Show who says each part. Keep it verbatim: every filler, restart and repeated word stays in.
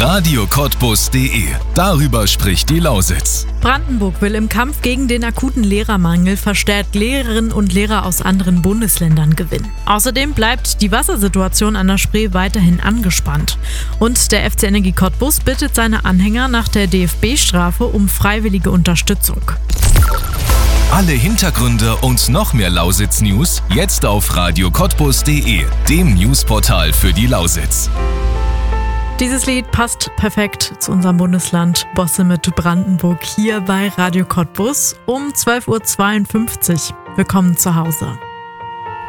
Speaker 1: radio cottbus punkt de. Darüber spricht die Lausitz.
Speaker 2: Brandenburg will im Kampf gegen den akuten Lehrermangel verstärkt Lehrerinnen und Lehrer aus anderen Bundesländern gewinnen. Außerdem bleibt die Wassersituation an der Spree weiterhin angespannt. Und der F C Energie Cottbus bittet seine Anhänger nach der D F B-Strafe um freiwillige Unterstützung.
Speaker 1: Alle Hintergründe und noch mehr Lausitz-News jetzt auf radio cottbus punkt de, dem Newsportal für die Lausitz.
Speaker 2: Dieses Lied passt perfekt zu unserem Bundesland. Bosse mit Brandenburg hier bei Radio Cottbus um zwölf Uhr zweiundfünfzig. Willkommen zu Hause.